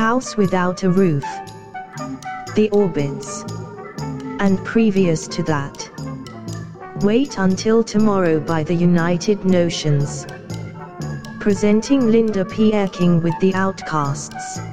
House Without a Roof, The Orbits, and previous to that, Wait Until Tomorrow by the United Notions. Presenting Linda Pierre King with The Outcasts.